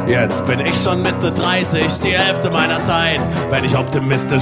Jetzt bin ich schon Mitte 30, die Hälfte meiner Zeit. Wenn ich optimistisch